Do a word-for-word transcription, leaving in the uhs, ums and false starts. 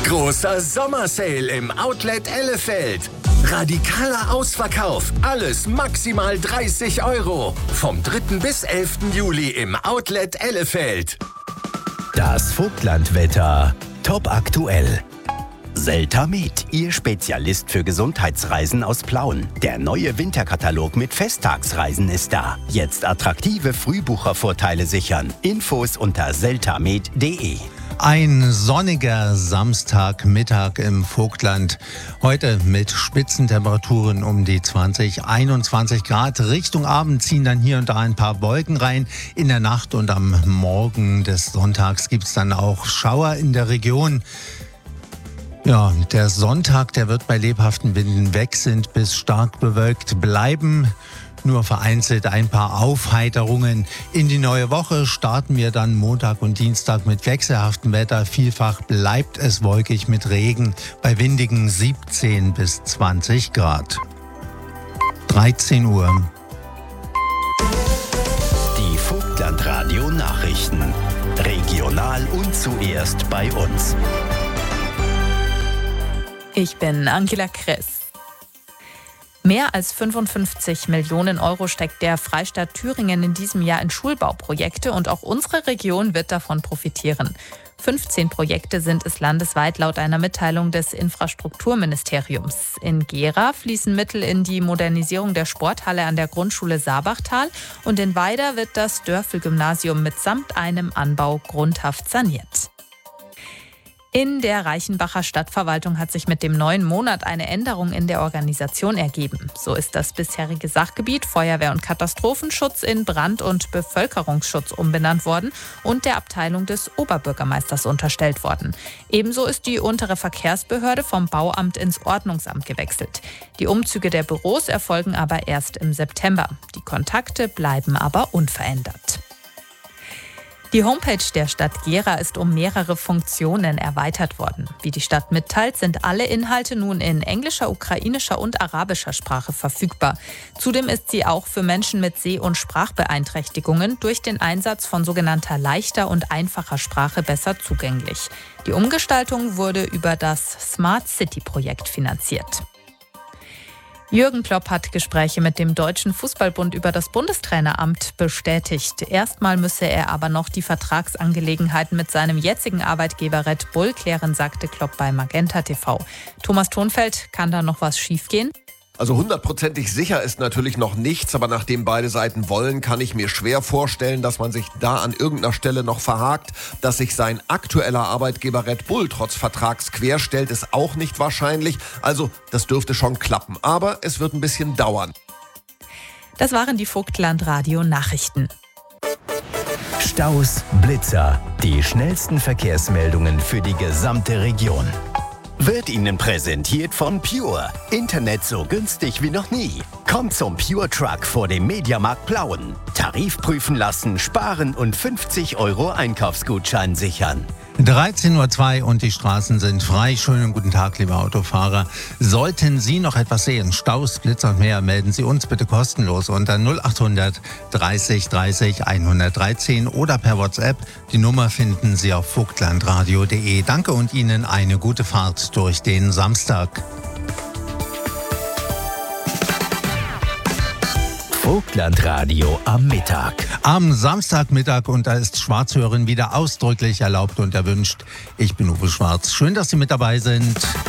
Großer Sommersale im Outlet Elefeld. Radikaler Ausverkauf. Alles maximal dreißig Euro. Vom dritten bis elften Juli im Outlet Elefeld. Das Vogtlandwetter. Top aktuell. Seltamed, Ihr Spezialist für Gesundheitsreisen aus Plauen. Der neue Winterkatalog mit Festtagsreisen ist da. Jetzt attraktive Frühbuchervorteile sichern. Infos unter seltamed punkt de. Ein sonniger Samstagmittag im Vogtland. Heute mit Spitzentemperaturen um die zwanzig, einundzwanzig Grad. Richtung Abend ziehen dann hier und da ein paar Wolken rein. In der Nacht und am Morgen des Sonntags gibt es dann auch Schauer in der Region. Ja, der Sonntag, der wird bei lebhaften Winden weg sind bis stark bewölkt bleiben. Nur vereinzelt ein paar Aufheiterungen. In die neue Woche starten wir dann Montag und Dienstag mit wechselhaftem Wetter. Vielfach bleibt es wolkig mit Regen bei windigen siebzehn bis zwanzig Grad. dreizehn Uhr. Die Vogtlandradio Nachrichten. Regional und zuerst bei uns. Ich bin Angela Kress. Mehr als fünfundfünfzig Millionen Euro steckt der Freistaat Thüringen in diesem Jahr in Schulbauprojekte und auch unsere Region wird davon profitieren. fünfzehn Projekte sind es landesweit laut einer Mitteilung des Infrastrukturministeriums. In Gera fließen Mittel in die Modernisierung der Sporthalle an der Grundschule Sabachtal und in Weida wird das Dörfel-Gymnasium mitsamt einem Anbau grundhaft saniert. In der Reichenbacher Stadtverwaltung hat sich mit dem neuen Monat eine Änderung in der Organisation ergeben. So ist das bisherige Sachgebiet Feuerwehr- und Katastrophenschutz in Brand- und Bevölkerungsschutz umbenannt worden und der Abteilung des Oberbürgermeisters unterstellt worden. Ebenso ist die untere Verkehrsbehörde vom Bauamt ins Ordnungsamt gewechselt. Die Umzüge der Büros erfolgen aber erst im September. Die Kontakte bleiben aber unverändert. Die Homepage der Stadt Gera ist um mehrere Funktionen erweitert worden. Wie die Stadt mitteilt, sind alle Inhalte nun in englischer, ukrainischer und arabischer Sprache verfügbar. Zudem ist sie auch für Menschen mit Seh- und Sprachbeeinträchtigungen durch den Einsatz von sogenannter leichter und einfacher Sprache besser zugänglich. Die Umgestaltung wurde über das Smart City-Projekt finanziert. Jürgen Klopp hat Gespräche mit dem Deutschen Fußballbund über das Bundestraineramt bestätigt. Erstmal müsse er aber noch die Vertragsangelegenheiten mit seinem jetzigen Arbeitgeber Red Bull klären, sagte Klopp bei Magenta T V. Thomas Thonfeld, kann da noch was schiefgehen? Also hundertprozentig sicher ist natürlich noch nichts, aber nachdem beide Seiten wollen, kann ich mir schwer vorstellen, dass man sich da an irgendeiner Stelle noch verhakt. Dass sich sein aktueller Arbeitgeber Red Bull trotz Vertrags querstellt, ist auch nicht wahrscheinlich. Also das dürfte schon klappen, aber es wird ein bisschen dauern. Das waren die Vogtlandradio-Nachrichten. Staus, Blitzer, die schnellsten Verkehrsmeldungen für die gesamte Region. Wird Ihnen präsentiert von Pure. Internet so günstig wie noch nie. Kommt zum Pure Truck vor dem Mediamarkt Plauen. Tarif prüfen lassen, sparen und fünfzig Euro Einkaufsgutschein sichern. dreizehn Uhr zwei und die Straßen sind frei. Schönen guten Tag, liebe Autofahrer. Sollten Sie noch etwas sehen, Staus, Blitzer und mehr, melden Sie uns bitte kostenlos unter null achthundert dreißig dreißig hundertdreizehn oder per WhatsApp. Die Nummer finden Sie auf vogtlandradio punkt de. Danke und Ihnen eine gute Fahrt durch den Samstag. Vogtlandradio am Mittag. Am Samstagmittag und da ist Schwarzhören wieder ausdrücklich erlaubt und erwünscht. Ich bin Uwe Schwarz. Schön, dass Sie mit dabei sind.